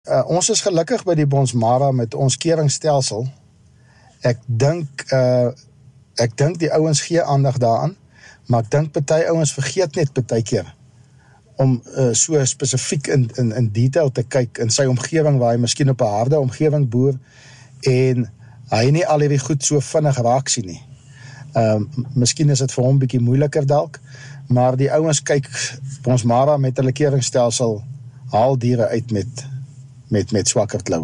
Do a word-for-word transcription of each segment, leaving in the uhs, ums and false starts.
Uh, ons is gelukkig by die Bonsmara met ons keringstelsel. Ek dink uh, ek dink die ouens gee aandag daaraan, maar ek dink party ouens vergeet net party keer om uh, so spesifiek in, in, in detail te kyk in sy omgewing waar hy miskien op 'n harde omgewing boer en hy nie al hierdie goed so vinnig raak sien nie. Um, miskien is dit vir hom bietjie moeiliker dalk, maar die ouens kyk Bonsmara met hulle keringstelsel haal diere uit met met, met swakker kloue.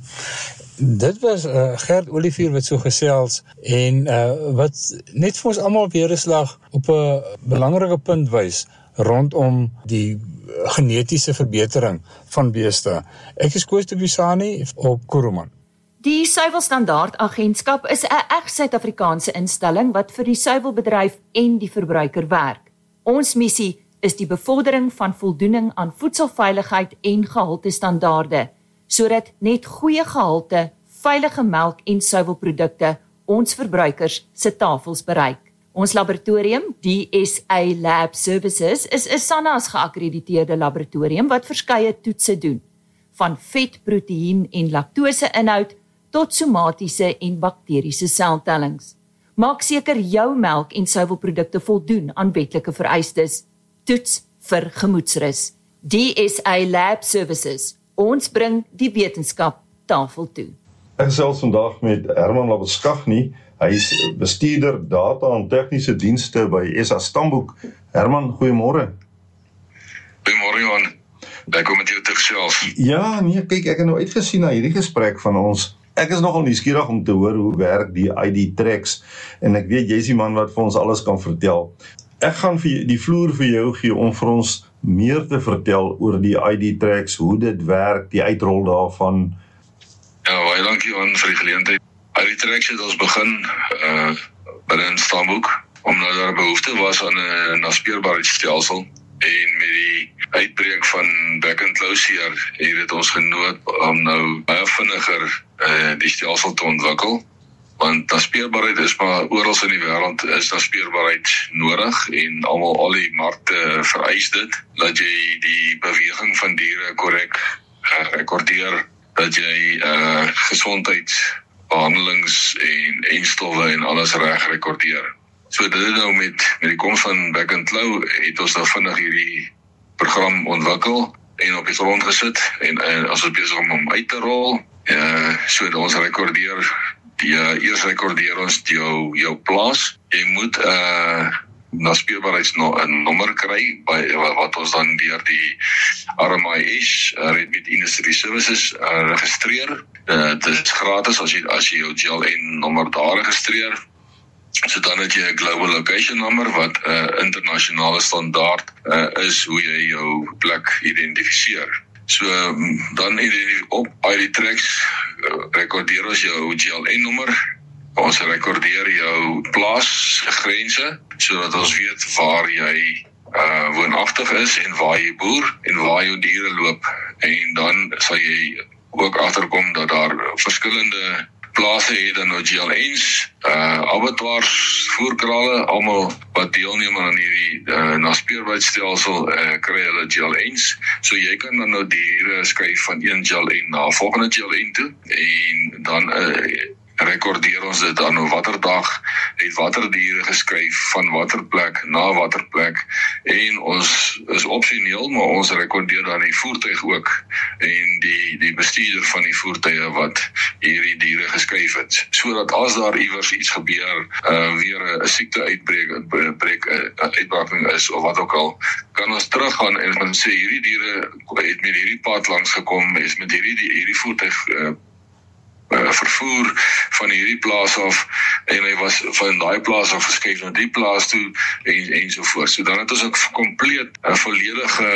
Dit was uh, Gert Olivier wat so gesels en uh, wat net vir ons almal weer 'n slag op 'n belangrike punt wys rondom die genetiese verbetering van beeste. Ek is Koos de Busani op Kuruman. Die Suiwelstandaard Agentskap is 'n eg Suid-Afrikaanse instelling wat vir die suiwelbedryf en die verbruiker werk. Ons missie is die bevordering van voldoening aan voedselveiligheid en gehaltestandaarde, sodat net goeie gehalte, veilige melk en suiwelprodukte ons verbruikers se tafels bereik. Ons laboratorium, die S A Lab Services, is 'n SANAS geakkrediteerde laboratorium wat verskeie toetse doen, van vet, proteïen en laktose inhoud tot somatiese en bakteriese seltellings. Maak seker jou melk en suiwelprodukte voldoen aan wetlike vereistes. Toets vir gemoedsrus. D S A Lab Services. Ons bring die wetenskap tafel toe. Ek gesels vandag met Herman Labuschagne. Hy is bestuurder data en tegniese dienste by S A Stamboek. Herman, goeiemôre. Goeiemôre Johan. Ek kom met jou te gesels. Ja, nee, kyk, ek het nou uitgesien na hierdie gesprek van ons. Ek is nogal nieuwsgierig om te hoor hoe werk die I D tracks en ek weet jy is die man wat vir ons alles kan vertel. Ek gaan vir die vloer vir jou gee om vir ons meer te vertel oor die I D tracks, hoe dit werk, die uitrol daarvan. Ja, baie dankie Johan vir die geleentheid. I D tracks het ons begin uh, by die Stamboek, omdat daar behoefte was aan 'n naspeurbaarheidsstelsel. En met die uitbreek van back and closure het dit ons genood om nou baie vinniger uh, die stelsel te ontwikkel. Want naspeurbaarheid is maar oral in die wêreld is naspeurbaarheid nodig en almal al die markte vereis dit, dat jy die beweging van diere korrek uh, rekordeer, dat jy uh, gesondheidsbehandelings en enstowwe en alles reg rekordeer. So dit is nou met, met die komst van Back and Claw het ons nou vinnig hierdie program ontwikkel en op die grond gesit en, en as ons besig om hom uit te rol, uh, so dat ons rekordeer, die, uh, eers rekordeer ons jou, jou plaas. Jy moet uh, naspeurbaarheidsnommer kry, by, wat ons dan deur die R M I S, uh, Red Meat Industry Services, uh, registreer. Uh, dit is gratis as jy, as jy jou G L N nommer daar registreer. So dan het jy 'n Global Location Number wat 'n uh, internasionale standaard uh, is hoe jy jou plek identifiseer. So um, dan op I D tracks uh, rekordeer ons jou G L N nommer. Ons rekordeer jou plaasgrense sodat ons weet waar jy uh, woonagtig is en waar jy boer en waar jou diere loop. En dan sal jy ook agterkom dat daar verskillende plase het dan nou G L N's, uh, abattoirs, voerkrale, almal wat deelneem aan hierdie uh, naspeurbaarheidsstelsel uh, kry hulle G L N's. So jy kan dan nou diere skuif van een G L N na volgende G L N toe en dan uh, rekordeer ons dit aan nou watter dag het watter diere geskuif van watter plek na watter plek en ons is opsioneel, maar ons rekordeer dan die voertuig ook en die, die bestuurder van die voertuie wat hierdie diere geskuif het. Sodat as daar iewers iets gebeur, uh, weer 'n siekte uitbreek, uitbreek, uitbraking is of wat ook al, kan ons teruggaan en ons sê hierdie diere het met hierdie pad langs gekom, is met hierdie, hierdie voertuig uh, Uh, vervoer van hierdie plaas af en hy was van daai plaas af geskuif na die plaas toe en, en so voort. So dan het ons ook compleet 'n uh, volledige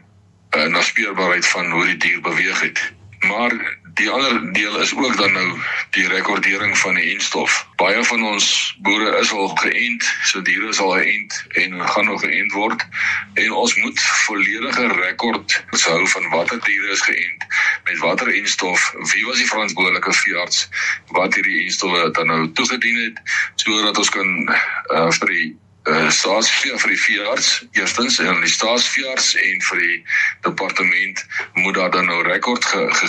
uh, naspeurbaarheid van hoe die dier beweeg het. Maar die ander deel is ook dan nou die rekordering van die enstof. Baie van ons boere is al geënt, so diere is al geënt en gaan nog geënt word. En ons moet volledige rekord hou van watter diere is geënt, met watter enstof, wie was die verantwoordelike veearts, wat hierdie enstowwe dan nou toegedien het, sodat ons kan uh, vir die uh, staatsvee vir die veearts eerstens en die staatsveearts en vir die departement moet daar dan nou rekord ge, ge